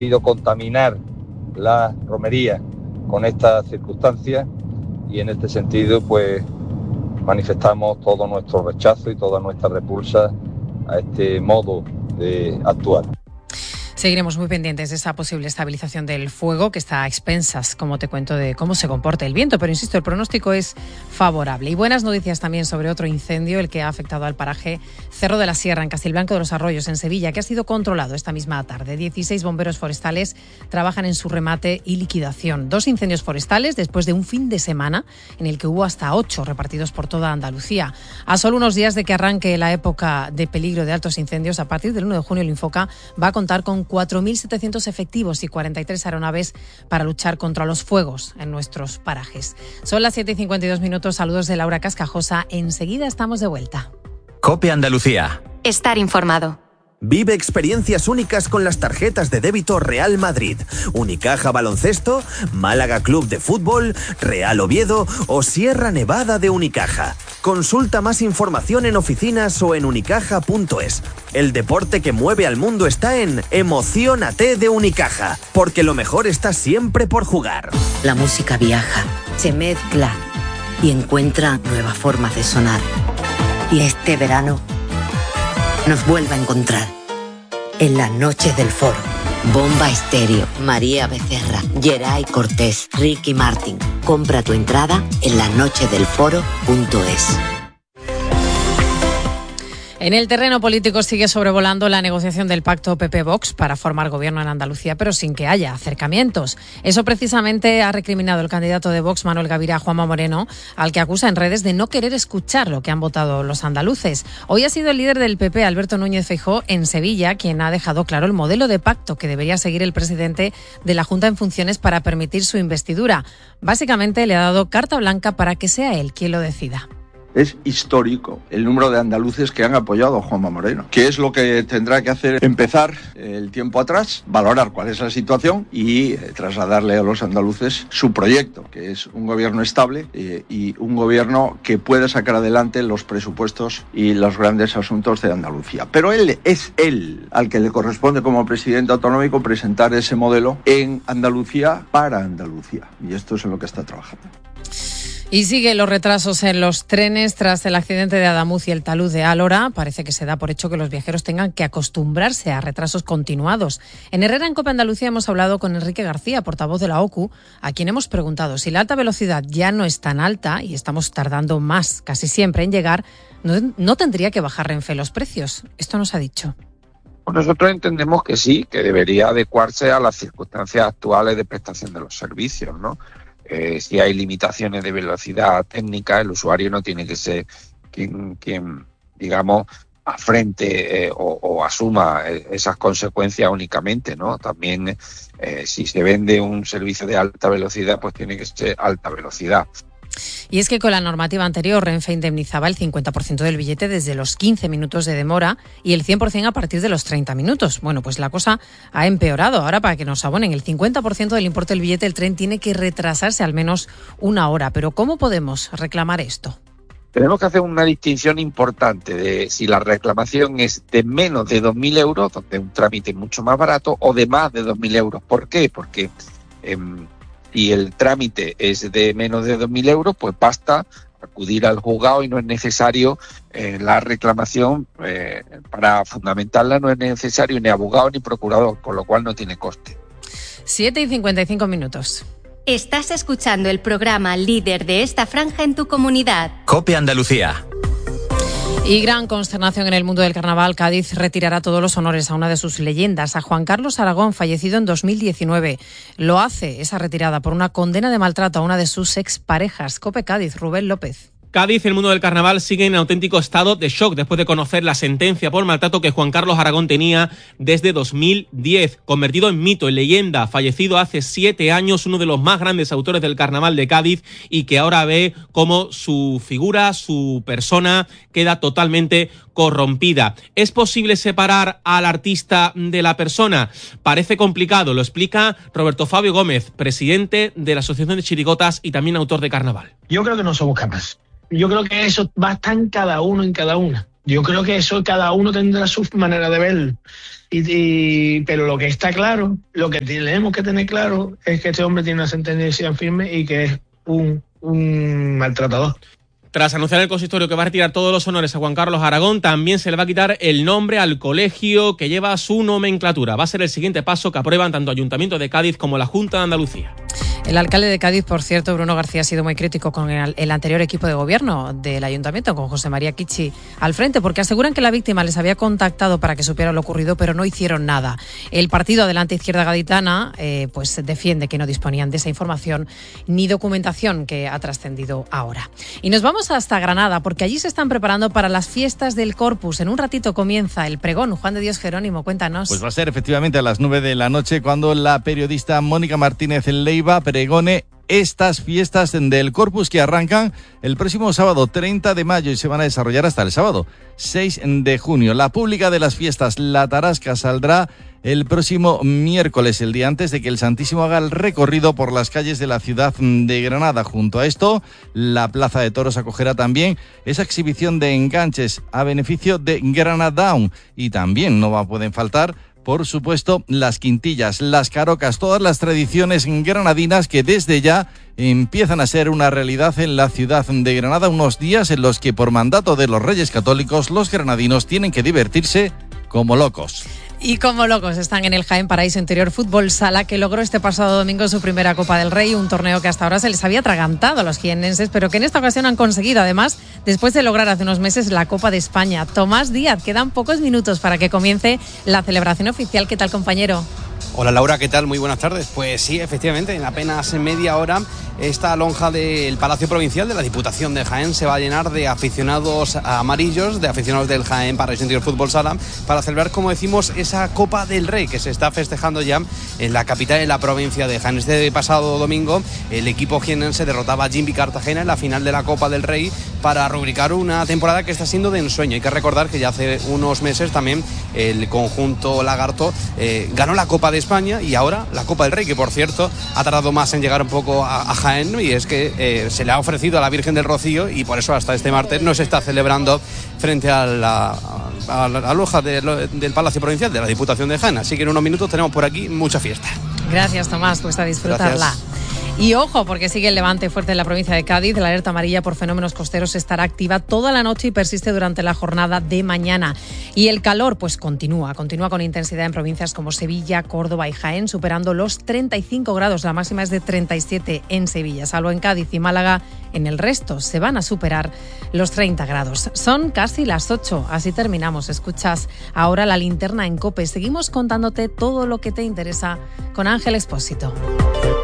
querido contaminar la romería con estas circunstancias y en este sentido pues manifestamos todo nuestro rechazo y toda nuestra repulsa a este modo de actuar. Seguiremos muy pendientes de esa posible estabilización del fuego, que está a expensas, como te cuento, de cómo se comporte el viento. Pero insisto, el pronóstico es favorable. Y buenas noticias también sobre otro incendio, el que ha afectado al paraje Cerro de la Sierra, en Castilblanco de los Arroyos, en Sevilla, que ha sido controlado esta misma tarde. 16 bomberos forestales trabajan en su remate y liquidación. 2 incendios forestales después de un fin de semana en el que hubo hasta 8 repartidos por toda Andalucía. A solo unos días de que arranque la época de peligro de altos incendios, a partir del 1 de junio el Infoca va a contar con 4.700 efectivos y 43 aeronaves para luchar contra los fuegos en nuestros parajes. Son las 7:52. Saludos de Laura Cascajosa. Enseguida estamos de vuelta. COPE Andalucía. Estar informado. Vive experiencias únicas con las tarjetas de débito Real Madrid, Unicaja Baloncesto, Málaga Club de Fútbol, Real Oviedo o Sierra Nevada de Unicaja. Consulta más información en oficinas o en unicaja.es. El deporte que mueve al mundo está en Emociónate de Unicaja, porque lo mejor está siempre por jugar. La música viaja, se mezcla y encuentra nuevas formas de sonar. Y este verano nos vuelve a encontrar en las noches del Foro. Bomba Estéreo, María Becerra, Geray Cortés, Ricky Martin. Compra tu entrada en lasnochesdelforo.es. En el terreno político sigue sobrevolando la negociación del pacto PP-Vox para formar gobierno en Andalucía, pero sin que haya acercamientos. Eso precisamente ha recriminado el candidato de Vox, Manuel Gavirá, Juanma Moreno, al que acusa en redes de no querer escuchar lo que han votado los andaluces. Hoy ha sido el líder del PP, Alberto Núñez Feijóo, en Sevilla, quien ha dejado claro el modelo de pacto que debería seguir el presidente de la Junta en funciones para permitir su investidura. Básicamente le ha dado carta blanca para que sea él quien lo decida. Es histórico el número de andaluces que han apoyado a Juanma Moreno. ¿Qué es lo que tendrá que hacer? Empezar el tiempo atrás, valorar cuál es la situación y trasladarle a los andaluces su proyecto, que es un gobierno estable y un gobierno que pueda sacar adelante los presupuestos y los grandes asuntos de Andalucía. Pero él al que le corresponde como presidente autonómico presentar ese modelo en Andalucía para Andalucía. Y esto es en lo que está trabajando. Y siguen los retrasos en los trenes tras el accidente de Adamuz y el talud de Álora. Parece que se da por hecho que los viajeros tengan que acostumbrarse a retrasos continuados. En Herrera, en COPE Andalucía, hemos hablado con Enrique García, portavoz de la OCU, a quien hemos preguntado si la alta velocidad ya no es tan alta y estamos tardando más casi siempre en llegar, ¿no tendría que bajar Renfe los precios? Esto nos ha dicho. Nosotros entendemos que sí, que debería adecuarse a las circunstancias actuales de prestación de los servicios, ¿no? Si hay limitaciones de velocidad técnica, el usuario no tiene que ser quien digamos, afrente o asuma esas consecuencias únicamente, ¿no? También si se vende un servicio de alta velocidad, pues tiene que ser alta velocidad. Y es que con la normativa anterior, Renfe indemnizaba el 50% del billete desde los 15 minutos de demora y el 100% a partir de los 30 minutos. Bueno, pues la cosa ha empeorado. Ahora, para que nos abonen el 50% del importe del billete, el tren tiene que retrasarse al menos una hora. Pero ¿cómo podemos reclamar esto? Tenemos que hacer una distinción importante de si la reclamación es de menos de 2.000 euros, donde es un trámite mucho más barato, o de más de 2.000 euros. ¿Por qué? Porque si el trámite es de menos de 2.000 euros, pues basta acudir al juzgado y no es necesario la reclamación, para fundamentarla no es necesario ni abogado ni procurador, con lo cual no tiene coste. 7:55. Estás escuchando el programa líder de esta franja en tu comunidad. COPE Andalucía. Y gran consternación en el mundo del carnaval. Cádiz retirará todos los honores a una de sus leyendas, a Juan Carlos Aragón, fallecido en 2019. Lo hace, esa retirada, por una condena de maltrato a una de sus exparejas. COPE Cádiz, Rubén López. Cádiz, el mundo del carnaval sigue en auténtico estado de shock después de conocer la sentencia por maltrato que Juan Carlos Aragón tenía desde 2010, convertido en mito, en leyenda, fallecido hace 7 años, uno de los más grandes autores del carnaval de Cádiz, y que ahora ve cómo su figura, su persona, queda totalmente corrompida. ¿Es posible separar al artista de la persona? Parece complicado, lo explica Roberto Fabio Gómez, presidente de la Asociación de Chirigotas y también autor de carnaval. Yo creo que no somos capaces. Yo creo que eso va a estar en cada uno, en cada una. Yo creo que eso cada uno tendrá su manera de verlo. Pero lo que está claro, lo que tenemos que tener claro es que este hombre tiene una sentencia firme y que es un maltratador. Tras anunciar el consistorio que va a retirar todos los honores a Juan Carlos Aragón, también se le va a quitar el nombre al colegio que lleva su nomenclatura. Va a ser el siguiente paso que aprueban tanto Ayuntamiento de Cádiz como la Junta de Andalucía. El alcalde de Cádiz, por cierto, Bruno García, ha sido muy crítico con el anterior equipo de gobierno del ayuntamiento, con José María Kichi al frente, porque aseguran que la víctima les había contactado para que supiera lo ocurrido, pero no hicieron nada. El partido Adelante Izquierda Gaditana pues defiende que no disponían de esa información ni documentación que ha trascendido ahora. Y nos vamos hasta Granada, porque allí se están preparando para las fiestas del Corpus. En un ratito comienza el pregón. Juan de Dios Jerónimo, cuéntanos. Pues va a ser efectivamente a las 9 de la noche cuando la periodista Mónica Martínez Leiva pregone estas fiestas del Corpus que arrancan el próximo sábado 30 de mayo y se van a desarrollar hasta el sábado 6 de junio. La pública de las fiestas, la Tarasca, saldrá el próximo miércoles, el día antes de que el Santísimo haga el recorrido por las calles de la ciudad de Granada. Junto a esto, la Plaza de Toros acogerá también esa exhibición de enganches a beneficio de Granadaun y también no pueden faltar, por supuesto, las quintillas, las carocas, todas las tradiciones granadinas que desde ya empiezan a ser una realidad en la ciudad de Granada, unos días en los que por mandato de los Reyes Católicos los granadinos tienen que divertirse como locos. Y como locos están en el Jaén Paraíso Interior Fútbol Sala, que logró este pasado domingo su primera Copa del Rey, un torneo que hasta ahora se les había atragantado a los jiennenses, pero que en esta ocasión han conseguido, además, después de lograr hace unos meses la Copa de España. Tomás Díaz, quedan pocos minutos para que comience la celebración oficial. ¿Qué tal, compañero? Hola Laura, ¿qué tal? Muy buenas tardes. Pues sí, efectivamente, en apenas media hora esta lonja del Palacio Provincial de la Diputación de Jaén se va a llenar de aficionados amarillos, de aficionados del Jaén Paraíso Interior Fútbol Sala, para celebrar, como decimos, esa Copa del Rey que se está festejando ya en la capital de la provincia de Jaén. Este pasado domingo el equipo jienense derrotaba a Jimby Cartagena en la final de la Copa del Rey para rubricar una temporada que está siendo de ensueño. Hay que recordar que ya hace unos meses también el conjunto lagarto ganó la Copa de España y ahora la Copa del Rey, que por cierto ha tardado más en llegar un poco a Jaén, y es que se le ha ofrecido a la Virgen del Rocío y por eso hasta este martes no se está celebrando frente a la loja del Palacio Provincial de la Diputación de Jaén. Así que en unos minutos tenemos por aquí mucha fiesta. Gracias, Tomás, pues a disfrutarla. Gracias. Y ojo, porque sigue el levante fuerte en la provincia de Cádiz. La alerta amarilla por fenómenos costeros estará activa toda la noche y persiste durante la jornada de mañana. Y el calor, pues continúa con intensidad en provincias como Sevilla, Córdoba y Jaén, superando los 35 grados. La máxima es de 37 en Sevilla, salvo en Cádiz y Málaga. En el resto se van a superar los 30 grados. Son casi las 8, así terminamos. Escuchas ahora la linterna en COPE. Seguimos contándote todo lo que te interesa con Ángel Expósito.